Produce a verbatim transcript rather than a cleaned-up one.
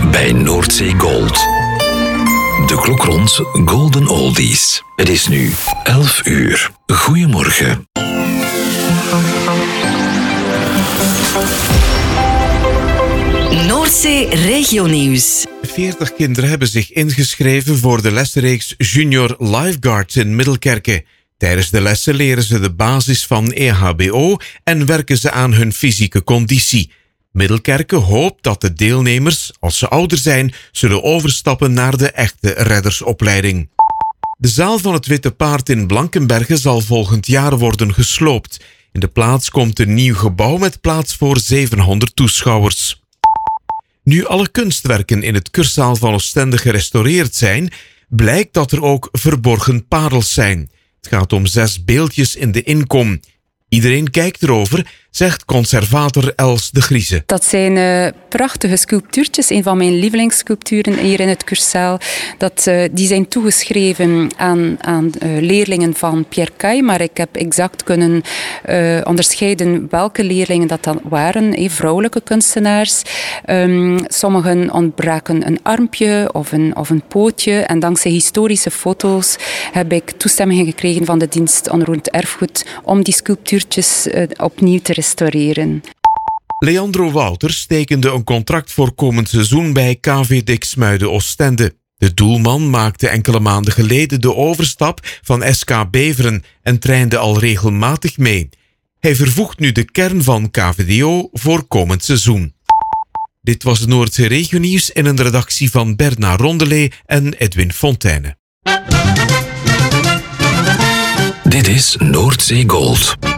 bij Noordzee Gold. De klok rond Golden Oldies. Het is nu elf uur. Goedemorgen. Noordzee Regionieuws. veertig kinderen hebben zich ingeschreven voor de lesreeks Junior Lifeguards in Middelkerke. Tijdens de lessen leren ze de basis van E H B O en werken ze aan hun fysieke conditie. Middelkerke hoopt dat de deelnemers, als ze ouder zijn, zullen overstappen naar de echte reddersopleiding. De zaal van het Witte Paard in Blankenberge zal volgend jaar worden gesloopt. In de plaats komt een nieuw gebouw met plaats voor zevenhonderd toeschouwers. Nu alle kunstwerken in het Kursaal van Oostende gerestaureerd zijn, blijkt dat er ook verborgen parels zijn. Het gaat om zes beeldjes in de inkom. Iedereen kijkt erover, zegt conservator Els de Grieze. Dat zijn uh, prachtige sculptuurtjes, een van mijn lievelingssculpturen hier in het Kursaal. Dat, uh, die zijn toegeschreven aan, aan uh, leerlingen van Pierre Caille, maar ik heb exact kunnen uh, onderscheiden welke leerlingen dat dan waren, eh, vrouwelijke kunstenaars. Um, sommigen ontbraken een armpje of een, of een pootje en dankzij historische foto's heb ik toestemming gekregen van de dienst onroerend erfgoed om die sculptuurtjes uh, opnieuw te restaureren. Leandro Wouters tekende een contract voor komend seizoen bij K V Diksmuiden Oostende. De doelman maakte enkele maanden geleden de overstap van S K Beveren en trainde al regelmatig mee. Hij vervoegt nu de kern van K V D O voor komend seizoen. Dit was het Noordzee Regionieuws in een redactie van Bernard Rondelet en Edwin Fontaine. Dit is Noordzee Gold.